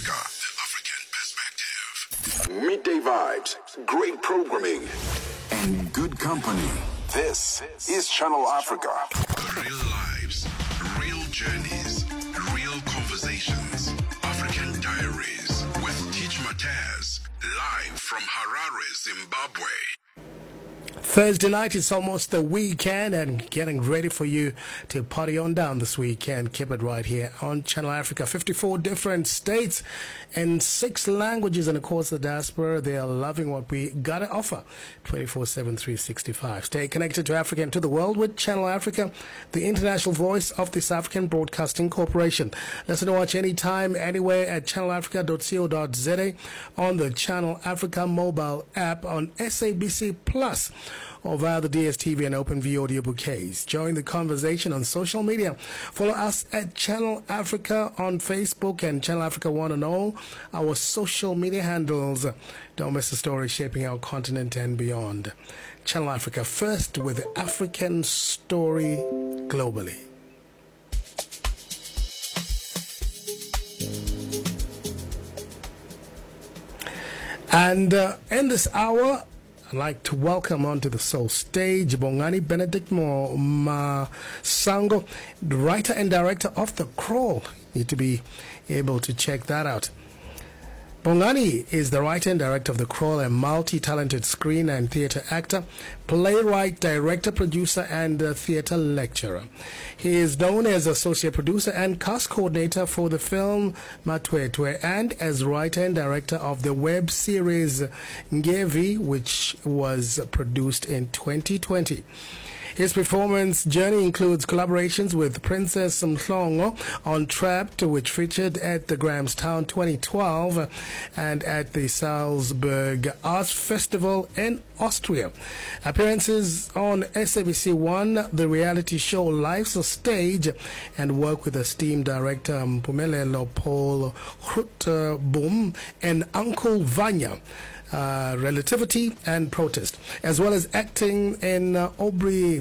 Africa, the African perspective. Midday vibes, great programming, and good company. This is Channel Africa. Real lives, real journeys, real conversations. African Diaries with Teach Mataz, live from Harare, Zimbabwe. Thursday night is almost the weekend and getting ready for you to party on down this weekend. Keep it right here on Channel Africa. 54 different states and 6 languages, and of course the diaspora. They are loving what we got to offer 24/7, 365. Stay connected to Africa and to the world with Channel Africa, the international voice of the South African Broadcasting Corporation. Listen and watch anytime, anywhere at channelafrica.co.za, on the Channel Africa mobile app, on SABC Plus, or via the DSTV and OpenView audio bouquets. Join the conversation on social media. Follow us at Channel Africa on Facebook and Channel Africa One on all our social media handles. Don't miss the story shaping our continent and beyond. Channel Africa, first with the African story globally. And in this hour, I'd like to welcome onto the Soul stage Bongani Benedict Masango, the writer and director of The Crawl. You need to be able to check that out. Bongani is the writer and director of The Crawl, a multi-talented screen and theatre actor, playwright, director, producer, and theatre lecturer. He is known as associate producer and cast coordinator for the film Matwetwe and as writer and director of the web series Ngevi, which was produced in 2020. His performance journey includes collaborations with Princess Mhlongo on Trapped, which featured at the Grahamstown 2012 and at the Salzburg Arts Festival in Austria. Appearances on SABC One, the reality show Life's a Stage, and work with esteemed director Mpumelelo Paul Grooteboom and Uncle Vanya. Relativity and Protest, as well as acting in Aubrey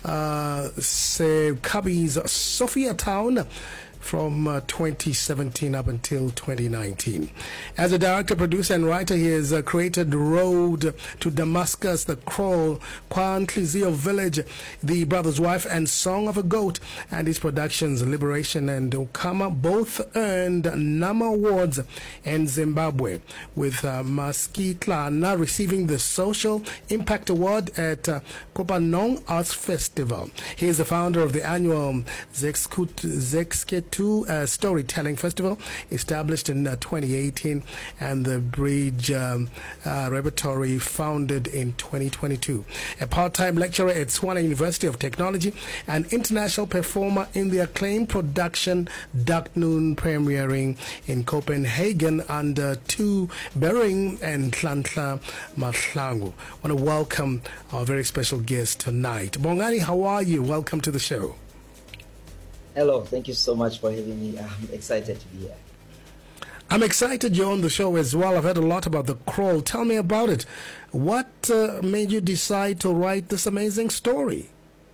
Sekabi's Sophiatown from 2017 up until 2019. As a director, producer, and writer, he has created Road to Damascus, The Crawl, Kwantlizio Village, The Brother's Wife, and Song of a Goat, and his productions Liberation and Ukama both earned NAMA awards in Zimbabwe, with Maskitlana receiving the Social Impact Award at Kopanong Arts Festival. He is the founder of the annual Zexketu Storytelling Festival, established in 2018, and the Bridge Repertory, founded in 2022. A part-time lecturer at Swana University of Technology, an international performer in the acclaimed production Dark Noon, premiering in Copenhagen under Tu Bering and Tlantla Mahlangu. I want to welcome our very special guest tonight. Bongani, how are you? Welcome to the show. Hello, thank you so much for having me. I'm excited to be here. I'm excited you're on the show as well. I've heard a lot about The Crawl. Tell me about it. What made you decide to write this amazing story?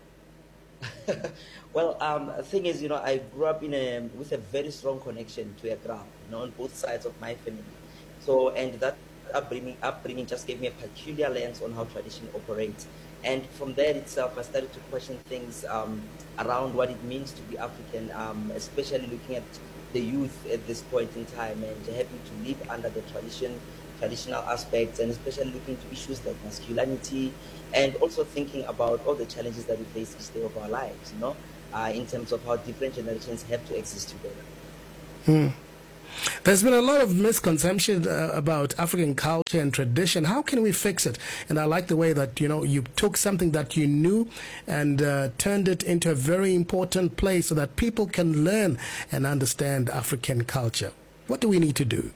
Well, the thing is, I grew up with a very strong connection to a ground, on both sides of my family. So, and that upbringing just gave me a peculiar lens on how tradition operates. And from there itself, I started to question things around what it means to be African, especially looking at the youth at this point in time and having to live under the traditional aspects, and especially looking to issues like masculinity, and also thinking about all the challenges that we face each day of our lives, in terms of how different generations have to exist together. There's been a lot of misconception about African culture and tradition. How can we fix it? And I like the way that, you took something that you knew and turned it into a very important place so that people can learn and understand African culture. What do we need to do?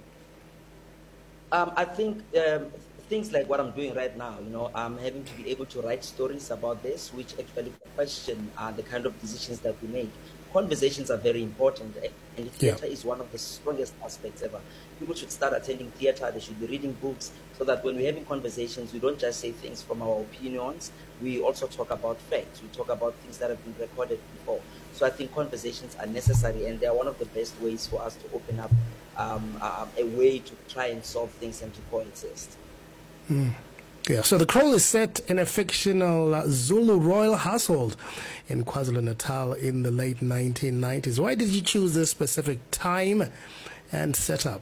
I think things like what I'm doing right now, I'm having to be able to write stories about this, which actually question the kind of decisions that we make. Conversations are very important, and theater is one of the strongest aspects ever. People should start attending theater, they should be reading books, so that when we're having conversations, we don't just say things from our opinions, we also talk about facts, we talk about things that have been recorded before. So I think conversations are necessary, and they are one of the best ways for us to open up a way to try and solve things and to coexist. Yeah, so The Kroll is set in a fictional Zulu royal household in KwaZulu-Natal in the late 1990s. Why did you choose this specific time and setup?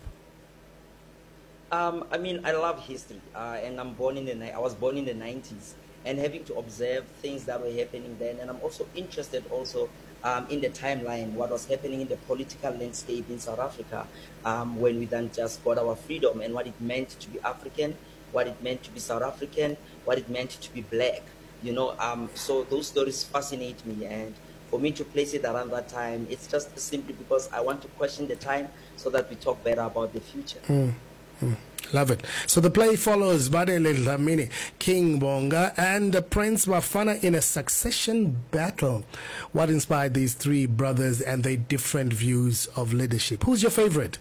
I mean, I love history, and I was born in the 90s, and having to observe things that were happening then, and I'm also interested in the timeline, what was happening in the political landscape in South Africa when we then just got our freedom, and what it meant to be African, what it meant to be South African, what it meant to be black, so those stories fascinate me, and for me to place it around that time, it's just simply because I want to question the time so that we talk better about the future. Love it. So the play follows Badele Dlamini, King Bonga, and Prince Bafana in a succession battle. What inspired these three brothers and their different views of leadership? Who's your favorite?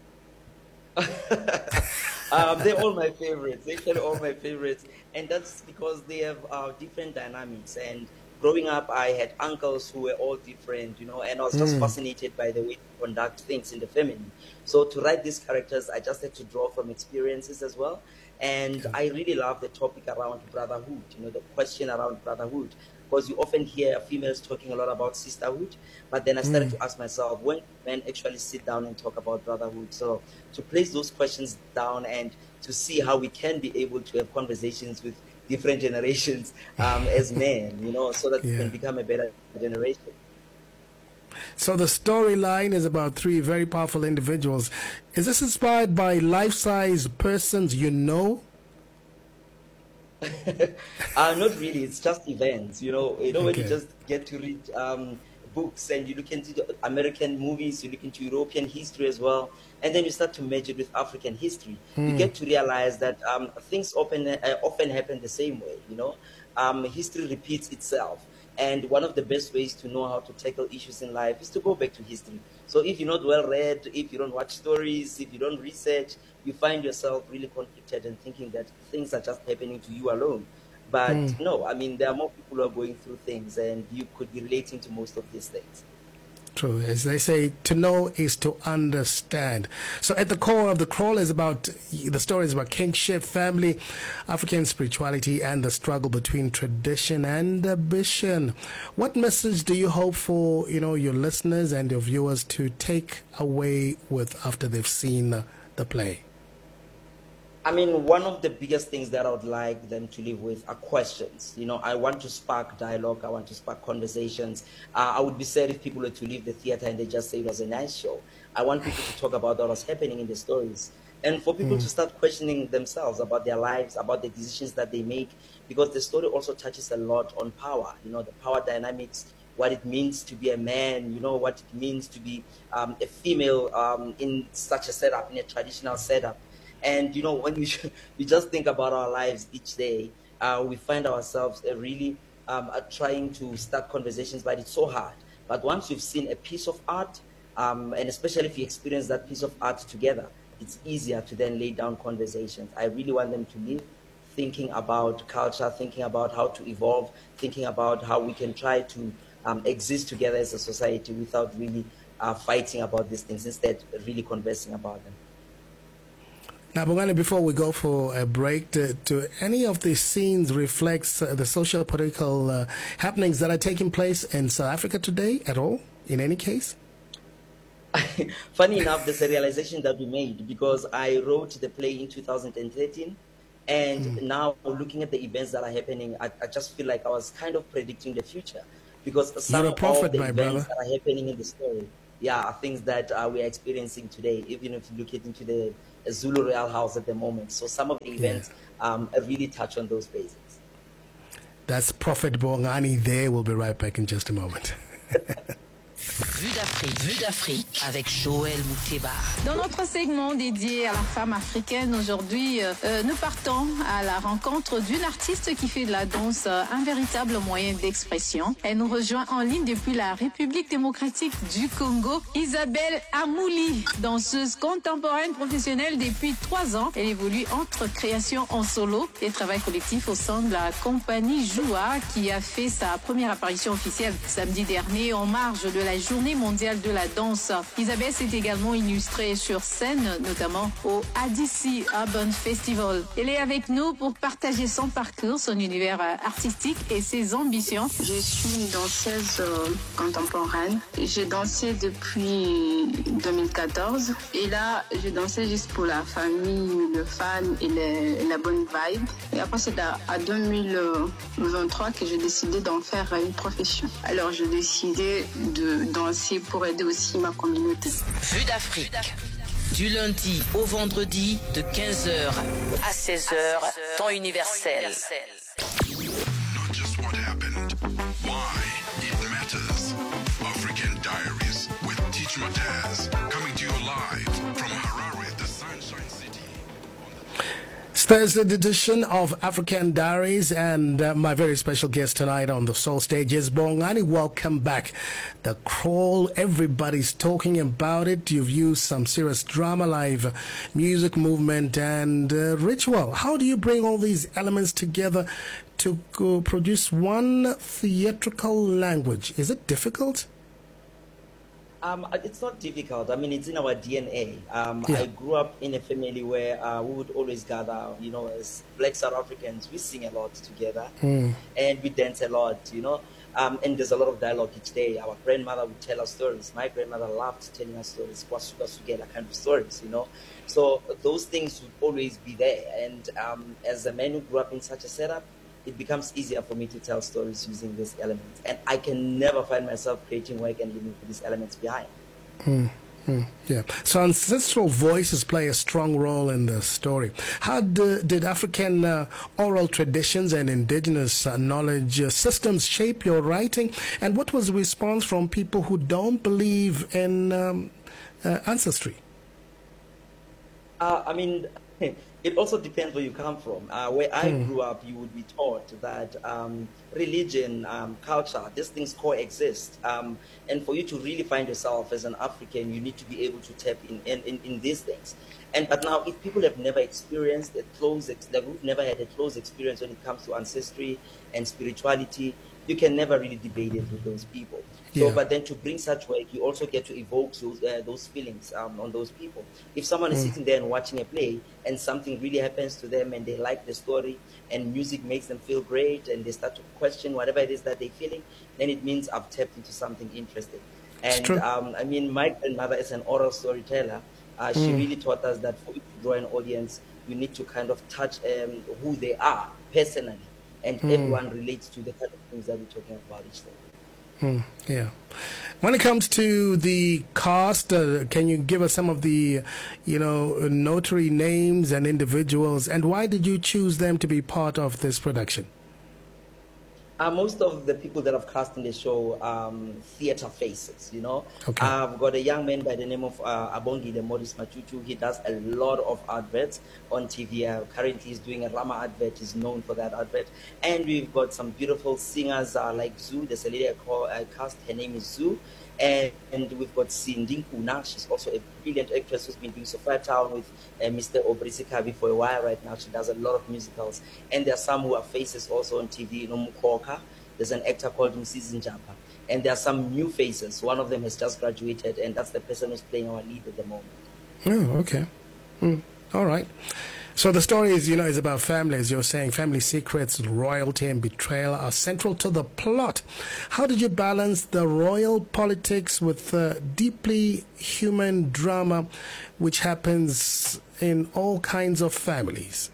They're all my favorites. They're all my favorites. And that's because they have different dynamics. And growing up, I had uncles who were all different, and I was just fascinated by the way to conduct things in the family. So to write these characters, I just had to draw from experiences as well. And I really love the topic around brotherhood, the question around brotherhood. Because you often hear females talking a lot about sisterhood, but then I started to ask myself, when men actually sit down and talk about brotherhood? So to place those questions down and to see how we can be able to have conversations with different generations as men, so that we can become a better generation. So the storyline is about three very powerful individuals. Is this inspired by life-size persons you? Not really. It's just events. When you just get to read books and you look into the American movies, you look into European history as well, and then you start to merge it with African history. You get to realize that things often happen the same way. History repeats itself. And one of the best ways to know how to tackle issues in life is to go back to history. So if you're not well read, if you don't watch stories, if you don't research, you find yourself really conflicted and thinking that things are just happening to you alone. But no, I mean, there are more people who are going through things, and you could be relating to most of these things. True. As they say, to know is to understand. So at the core of The Kroll the story is about kingship, family, African spirituality, and the struggle between tradition and ambition. What message do you hope for, your listeners and your viewers to take away with after they've seen the play? I mean, one of the biggest things that I would like them to live with are questions. I want to spark dialogue. I want to spark conversations. I would be sad if people were to leave the theater and they just say it was a nice show. I want people to talk about what was happening in the stories. And for people to start questioning themselves about their lives, about the decisions that they make, because the story also touches a lot on power, the power dynamics, what it means to be a man, what it means to be a female in such a setup, in a traditional setup. And, when we just think about our lives each day, we find ourselves really trying to start conversations, but it's so hard. But once you've seen a piece of art, and especially if you experience that piece of art together, it's easier to then lay down conversations. I really want them to live thinking about culture, thinking about how to evolve, thinking about how we can try to exist together as a society without really fighting about these things, instead really conversing about them. Now, Bongani, before we go for a break, do any of these scenes reflects the social political happenings that are taking place in South Africa today at all, in any case? Funny enough, there's a realization that we made because I wrote the play in 2013. And now looking at the events that are happening, I just feel like I was kind of predicting the future. Because some of the events that are happening in the story, are things that we're experiencing today, even if you look into the Zulu Royal House at the moment. So some of the events really touch on those bases. That's Prophet Bongani there. We'll be right back in just a moment. Vue d'Afrique avec Joël Mouteba. Dans notre segment dédié à la femme africaine, aujourd'hui, nous partons à la rencontre d'une artiste qui fait de la danse un véritable moyen d'expression. Elle nous rejoint en ligne depuis la République démocratique du Congo, Isabelle Amouli, danseuse contemporaine professionnelle depuis 3 ans. Elle évolue entre création en solo et travail collectif au sein de la compagnie Joua, qui a fait sa première apparition officielle samedi dernier en marge de la journée Journée mondiale de la danse. Isabelle s'est également illustrée sur scène, notamment au ADC Urban Festival. Elle est avec nous pour partager son parcours, son univers artistique et ses ambitions. Je suis une danseuse contemporaine. J'ai dansé depuis 2014 et là, je dansais juste pour la famille, le fan et la bonne vibe. Et après, c'est à 2023 que j'ai décidé d'en faire une profession. Alors, j'ai décidé de danser pour aider aussi ma communauté. Vue d'Afrique, du lundi au vendredi de 15h à 16h, temps universel. Not just what happened, why it matters. African Diaries with Teach Mataz, coming to you live from Harare, the Sunshine City. It's Thursday edition of African Diaries, and my very special guest tonight on the Soul stage is Bongani. Welcome back. The Crawl, everybody's talking about it. You've used some serious drama, live music, movement, and ritual. How do you bring all these elements together to produce one theatrical language? Is it difficult? It's not difficult. I mean, it's in our DNA. Yeah. I grew up in a family where we would always gather, as Black South Africans, we sing a lot together and we dance a lot, and there's a lot of dialogue each day. Our grandmother would tell us stories. My grandmother loved telling us stories, Kwasuka Sugela kind of stories, So those things would always be there. And as a man who grew up in such a setup, it becomes easier for me to tell stories using these elements. And I can never find myself creating work and leaving these elements behind. Yeah. So ancestral voices play a strong role in the story. How did African oral traditions and indigenous knowledge systems shape your writing? And what was the response from people who don't believe in ancestry? It also depends where you come from. Where I grew up, you would be taught that religion, culture, these things coexist. And for you to really find yourself as an African, you need to be able to tap in these things. But now, if people have never experienced we've never had a close experience when it comes to ancestry and spirituality, you can never really debate it with those people. Yeah. So, but then to bring such work, you also get to evoke those feelings on those people. If someone is sitting there and watching a play and something really happens to them and they like the story and music makes them feel great and they start to question whatever it is that they're feeling, then it means I've tapped into something interesting. And my grandmother is an oral storyteller. She really taught us that for you to draw an audience, you need to kind of touch who they are personally. And everyone relates to the kind of things that we're talking about each day. Yeah. When it comes to the cast, can you give us some of the, notary names and individuals, and why did you choose them to be part of this production? Most of the people that I've cast in the show, theater faces, Okay. I've got a young man by the name of Abongile Morris Machuchu. He does a lot of adverts on TV. Currently, he's doing a Rama advert. He's known for that advert. And we've got some beautiful singers like Zoo. There's a lady I cast. Her name is Zoo. And we've got Cindy Kuna. She's also a brilliant actress who's been doing Sophia Town with Mr. Obrisi Kavi for a while right now. She does a lot of musicals. And there are some who are faces also on TV. Mukoka. There's an actor called Mrs. Njapa. And there are some new faces. One of them has just graduated, and that's the person who's playing our lead at the moment. Oh, okay. All right. So the story is about families. You're saying family secrets, royalty, and betrayal are central to the plot. How did you balance the royal politics with deeply human drama, which happens in all kinds of families?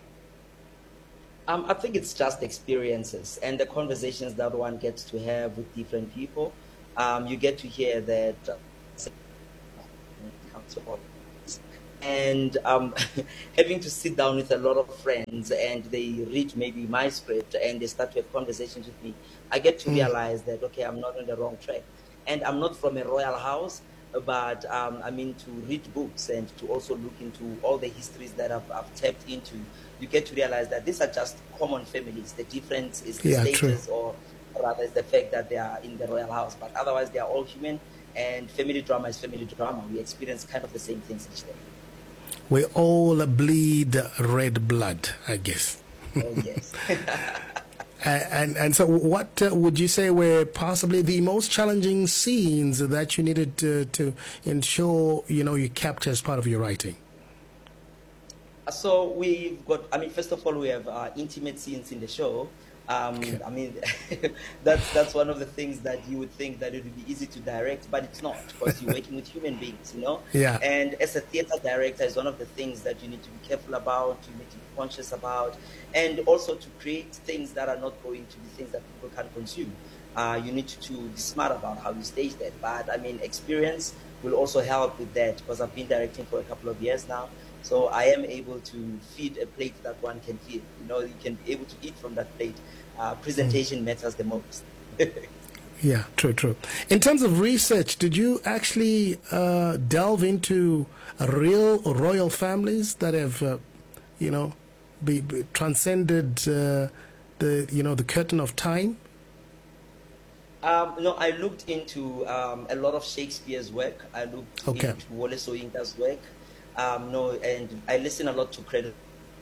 I think it's just experiences and the conversations that one gets to have with different people. You get to hear that and having to sit down with a lot of friends and they read maybe my script and they start to have conversations with me, I get to realize that, okay, I'm not on the wrong track. And I'm not from a royal house, but to read books and to also look into all the histories that I've tapped into, you get to realize that these are just common families. The difference is the status, or rather is the fact that they are in the royal house. But otherwise, they are all human, and family drama is family drama. We experience kind of the same things each day. We all bleed red blood, I guess. Oh, yes. And so, what would you say were possibly the most challenging scenes that you needed to ensure you capture as part of your writing? So we've got. I mean, first of all, we have intimate scenes in the show. Okay. I mean, that's one of the things that you would think that it would be easy to direct, but it's not, because you're working with human beings, Yeah. And as a theater director, is one of the things that you need to be careful about, you need to be conscious about, and also to create things that are not going to be things that people can consume. You need to be smart about how you stage that. But I mean, experience will also help with that, because I've been directing for a couple of years now. So I am able to feed a plate that one can feed. You can be able to eat from that plate. Presentation matters the most. Yeah, true. In terms of research, did you actually delve into real royal families that have, be transcended the curtain of time? No, I looked into a lot of Shakespeare's work. I looked into Wole Soyinka's work. And I listen a lot to credit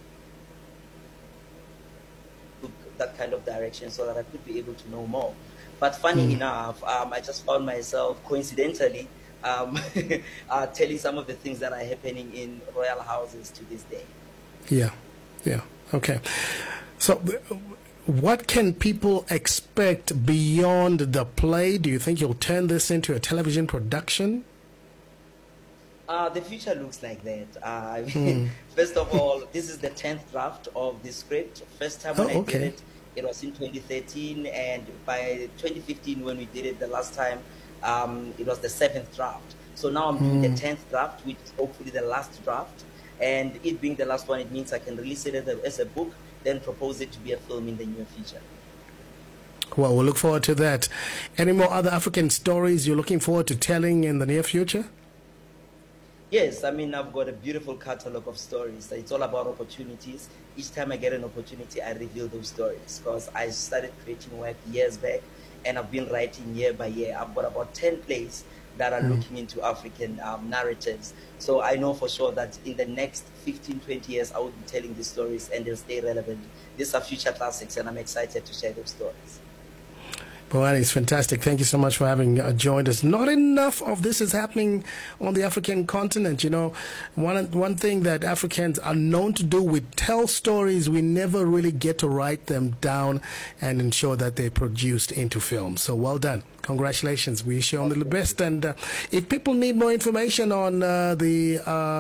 that kind of direction so that I could be able to know more. But funny enough, I just found myself coincidentally telling some of the things that are happening in royal houses to this day. Yeah. Okay. So what can people expect beyond the play? Do you think you'll turn this into a television production? The future looks like that. First of all, this is the 10th draft of the script. First time when I did it was in 2013, and by 2015 when we did it the last time, it was the 7th draft. So now I'm doing the 10th draft, which is hopefully the last draft. And it being the last one, it means I can release it as a book, then propose it to be a film in the near future. Well, we'll look forward to that. Any more other African stories you're looking forward to telling in the near future? Yes, I mean, I've got a beautiful catalog of stories. It's all about opportunities. Each time I get an opportunity, I reveal those stories, because I started creating work years back, and I've been writing year by year. I've got about 10 plays that are looking into African narratives. So I know for sure that in the next 15, 20 years, I will be telling these stories and they'll stay relevant. These are future classics, and I'm excited to share those stories. Bongani, it's fantastic. Thank you so much for having joined us. Not enough of this is happening on the African continent. One thing that Africans are known to do, we tell stories, we never really get to write them down and ensure that they're produced into film. So well done. Congratulations. We wish you only the best. And if people need more information on the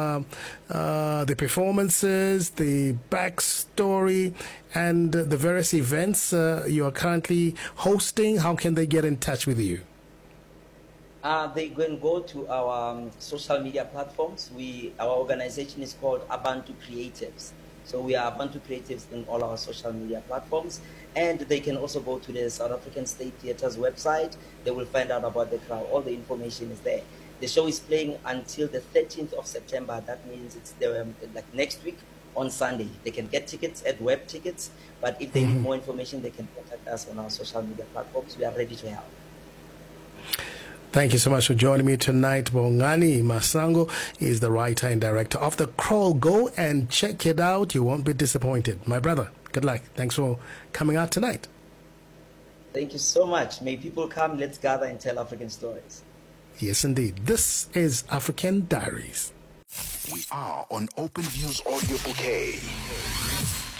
performances, the backstory, and the various events you are currently hosting, how can they get in touch with you? They can go to our social media platforms. Our organization is called Abantu Creatives. So we are Abantu Creatives in all our social media platforms. And they can also go to the South African State Theatre's website. They will find out about the crowd. All the information is there. The show is playing until the 13th of September. That means it's like next week on Sunday. They can get tickets at Web Tickets. But if they need more information, they can contact us on our social media platforms. We are ready to help. Thank you so much for joining me tonight. Bongani Masango is the writer and director of The Crawl. Go and check it out. You won't be disappointed. My brother, good luck. Thanks for coming out tonight. Thank you so much. May people come. Let's gather and tell African stories. Yes, indeed. This is African Diaries. We are on Open Views Audio Bouquet.